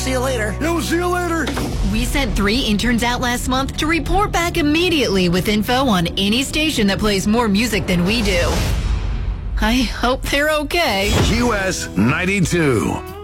See you later. Yeah, we'll see you later. We sent 3 interns out last month to report back immediately with info on any station that plays more music than we do. I hope they're okay. QS 92.